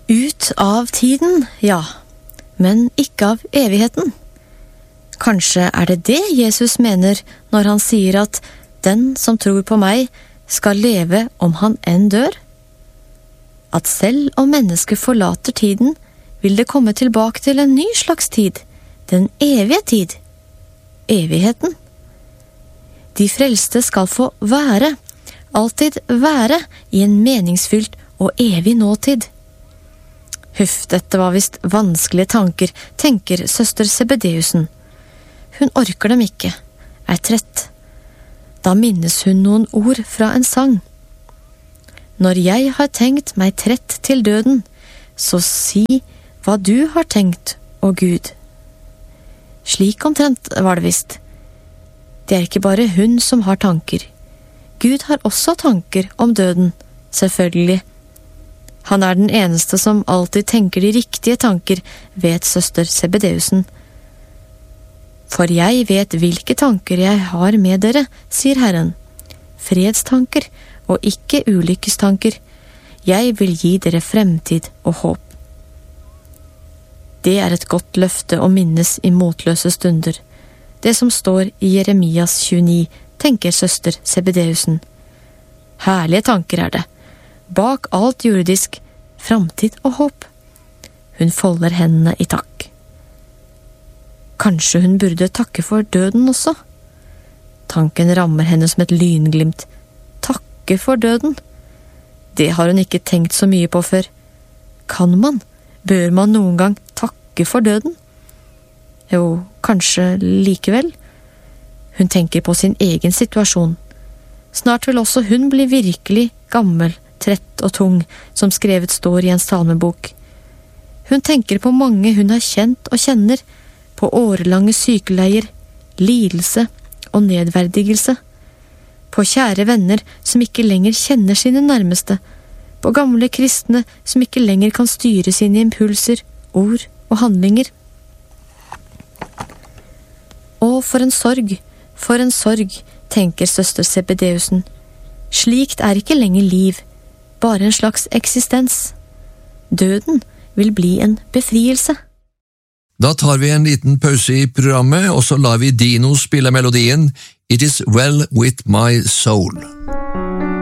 Ut av tiden, ja, men ikke av evigheten. Kanskje det Jesus mener når han sier at den som tror på meg skal leve om han enn dør? At selv om mennesket forlater tiden, vil det komme tilbake til en ny slags tid, den evige tid, evigheten. De frelste skal få være, alltid være i en meningsfylt og evig nåtid. Huff, dette var visst vanskelige tanker, tenker søster Sebedeusen. Hun orker dem ikke, trett. Da minnes hun noen ord fra en sang. Når jeg har tenkt meg trett til døden, så si hva du har tenkt, å Gud. Slik omtrent var det visst. Det ikke bare hun som har tanker. Gud har også tanker om døden, selvfølgelig. Han den eneste som alltid tenker de riktige tanker, vet søster Sebedeusen. For jeg vet hvilke tanker jeg har med dere, sier Herren. Fredstanker og ikke ulykkestanker. Jeg vil gi dere fremtid og håp. Det et godt løfte å minnes i motløse stunder. Det som står i Jeremias 29, tenker søster Sebedeusen. Herlige tanker det. Bak alt jordisk, framtid og håp. Hun folder hendene i takk. Kanskje hun burde takke for døden også? Tanken rammer henne som et lynglimt. Takke for døden? Det har hun ikke tenkt så mye på før. Kan man? Bør man noen gang takke for døden? Jo, kanskje likevel. Hun tenker på sin egen situasjon. Snart vil også hun bli virkelig gammel, trett og tung, som skrevet står i en salmebok. Hun tenker på mange hun har kjent og kjenner, på årelange sykeleier, lidelse og nedverdigelse, på kjære venner som ikke lenger kjenner sine nærmeste, på gamle kristne som ikke lenger kan styre sine impulser, ord og handlinger. Å, for en sorg, tenker søster Sebedeusen. Slikt ikke lenger liv, bare en slags eksistens. Døden vil bli en befrielse. Da tar vi en liten pause i programmet, og så lar vi Dino spille melodien It is well with my soul.